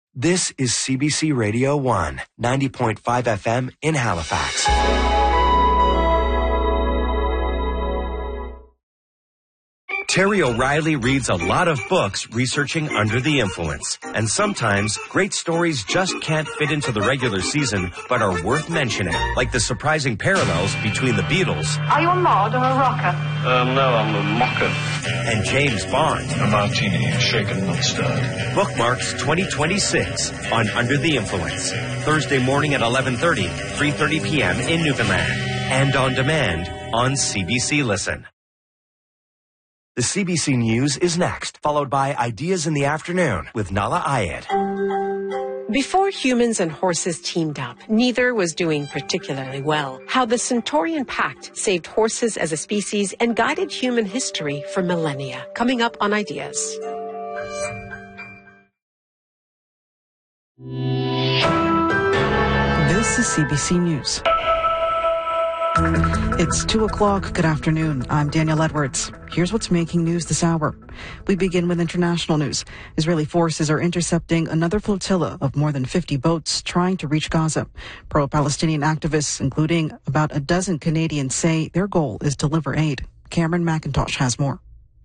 This is CBC Radio 1, 90.5 FM in Halifax. Terry O'Reilly reads a lot of books researching Under the Influence. And sometimes, great stories just can't fit into the regular season, but are worth mentioning. Like the surprising parallels between the Beatles. Are you a mod or a rocker? No, I'm a mocker. And James Bond. A martini, shaken, not stirred. Bookmarks 2026 on Under the Influence. Thursday morning at 11:30, 3:30 p.m. in Newfoundland. And on demand on CBC Listen. The CBC News is next, followed by Ideas in the Afternoon with Nala Ayed. Before humans and horses teamed up, neither was doing particularly well. How the Centaurian Pact saved horses as a species and guided human history for millennia. Coming up on Ideas. This is CBC News. It's 2 o'clock. Good afternoon. I'm Danielle Edwards. Here's what's making news this hour. We begin with international news. Israeli forces are intercepting another flotilla of more than 50 boats trying to reach Gaza. Pro-Palestinian activists, including about a dozen Canadians, say their goal is to deliver aid. Cameron McIntosh has more.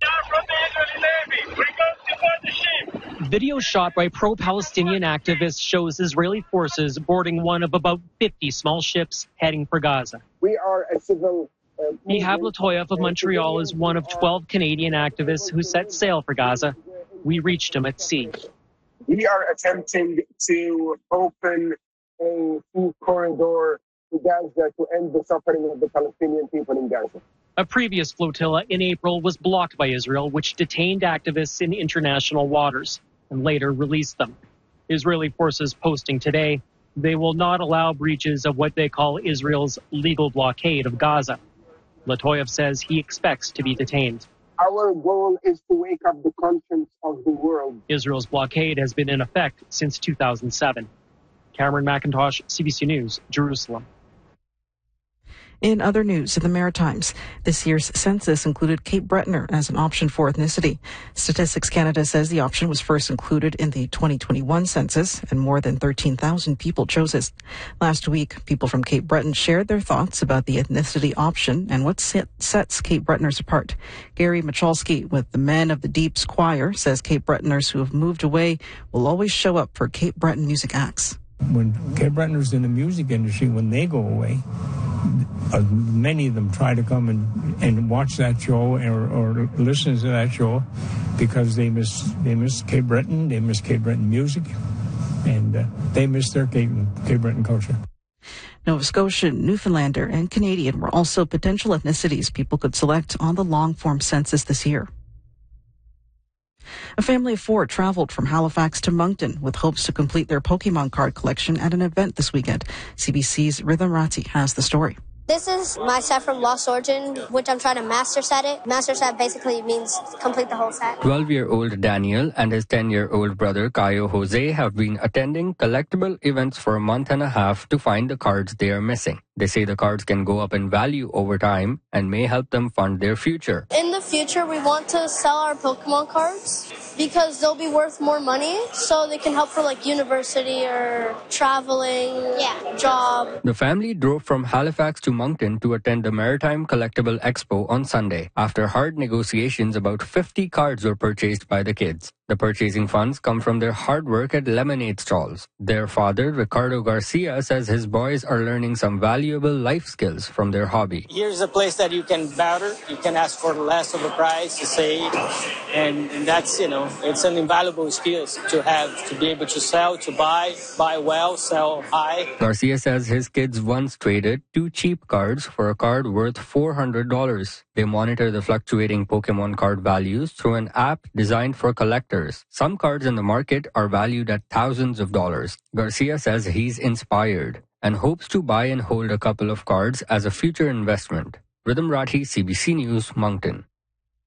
Video shot by pro-Palestinian activists shows Israeli forces boarding one of about 50 small ships heading for Gaza. We are a civil... Ihab Latoyev of Montreal is one of 12 Canadian activists who set sail for Gaza. We reached him at sea. We are attempting to open a food corridor to Gaza to end the suffering of the Palestinian people in Gaza. A previous flotilla in April was blocked by Israel, which detained activists in international waters and later released them. Israeli forces posting today, they will not allow breaches of what they call Israel's legal blockade of Gaza. Latoyev says he expects to be detained. Our goal is to wake up the conscience of the world. Israel's blockade has been in effect since 2007. Cameron McIntosh, CBC News, Jerusalem. In other news, in the Maritimes, this year's census included Cape Bretoner as an option for ethnicity. Statistics Canada says the option was first included in the 2021 census, and more than 13,000 people chose it. Last week, people from Cape Breton shared their thoughts about the ethnicity option and what sets Cape Bretoners apart. Gary Michalski with the Men of the Deeps Choir says Cape Bretoners who have moved away will always show up for Cape Breton music acts. When Cape Bretoners in the music industry, when they go away, many of them try to come and watch that show or listen to that show because they miss Cape Breton, they miss Cape Breton music, and they miss their Cape Breton culture. Nova Scotian, Newfoundlander, and Canadian were also potential ethnicities people could select on the long-form census this year. A family of 4 traveled from Halifax to Moncton with hopes to complete their Pokemon card collection at an event this weekend. CBC's Rhythm Ratti has the story. This is my set from Lost Origin, which I'm trying to master set it. Master set basically means complete the whole set. 12-year-old Daniel and his 10-year-old brother Caio Jose have been attending collectible events for a month and a half to find the cards they are missing. They say the cards can go up in value over time and may help them fund their future. In the future, we want to sell our Pokemon cards because they'll be worth more money, so they can help for like university or traveling, job. The family drove from Halifax to Moncton to attend the Maritime Collectible Expo on Sunday. After hard negotiations, about 50 cards were purchased by the kids. The purchasing funds come from their hard work at lemonade stalls. Their father, Ricardo Garcia, says his boys are learning some valuable life skills from their hobby. Here's a place that you can barter. You can ask for less of a price to save. And that's, it's an invaluable skill to have, to be able to sell, to buy well, sell high. Garcia says his kids once traded 2 cheap cards for a card worth $400. They monitor the fluctuating Pokemon card values through an app designed for collectors. Some cards in the market are valued at thousands of dollars. Garcia says he's inspired and hopes to buy and hold a couple of cards as a future investment. Rhythm Ratti, CBC News, Moncton.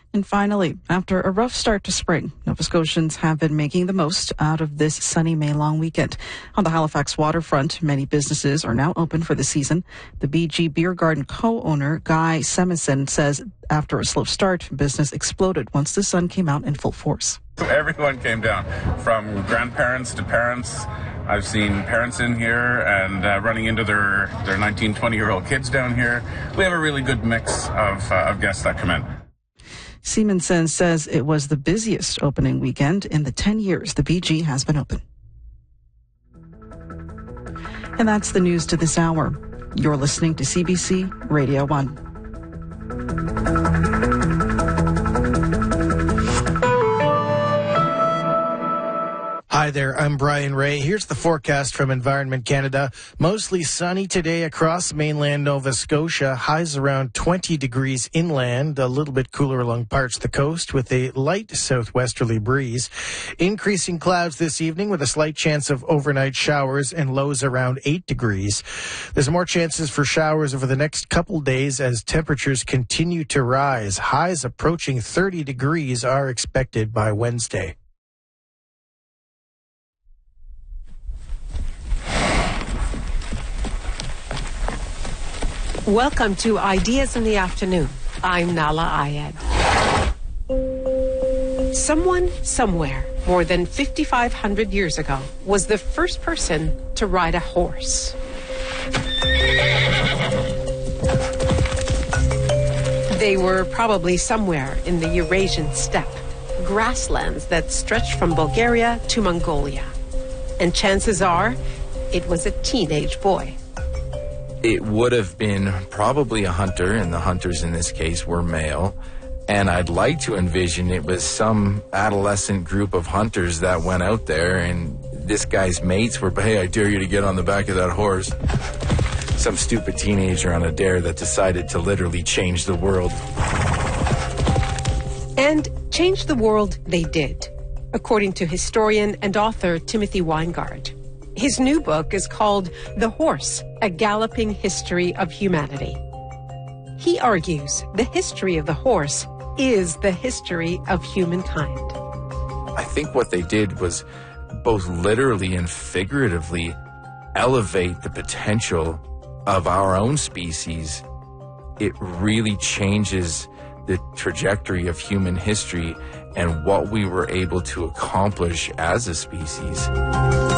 And finally, after a rough start to spring, Nova Scotians have been making the most out of this sunny May long weekend. On the Halifax waterfront, many businesses are now open for the season. The BG Beer Garden co-owner, Guy Semison, says after a slow start, business exploded once the sun came out in full force. Everyone came down, from grandparents to parents. I've seen parents in here and running into their 19, 20-year-old kids down here. We have a really good mix of guests that come in. Simonson says it was the busiest opening weekend in the 10 years the BG has been open. And that's the news to this hour. You're listening to CBC Radio 1. Hi there, I'm Brian Ray. Here's the forecast from Environment Canada. Mostly sunny today across mainland Nova Scotia. Highs around 20 degrees inland, a little bit cooler along parts of the coast with a light southwesterly breeze. Increasing clouds this evening with a slight chance of overnight showers and lows around 8 degrees. There's more chances for showers over the next couple days as temperatures continue to rise. Highs approaching 30 degrees are expected by Wednesday. Welcome to Ideas in the Afternoon. I'm Nala Ayed. Someone, somewhere, more than 5,500 years ago, was the first person to ride a horse. They were probably somewhere in the Eurasian steppe, grasslands that stretched from Bulgaria to Mongolia. And chances are, it was a teenage boy. It would have been probably a hunter, and the hunters in this case were male. And I'd like to envision it was some adolescent group of hunters that went out there, and this guy's mates were, hey, I dare you to get on the back of that horse. Some stupid teenager on a dare that decided to literally change the world. And change the world they did, according to historian and author Timothy Weingard. His new book is called The Horse, A Galloping History of Humanity. He argues the history of the horse is the history of humankind. I think what they did was both literally and figuratively elevate the potential of our own species. It really changes the trajectory of human history and what we were able to accomplish as a species.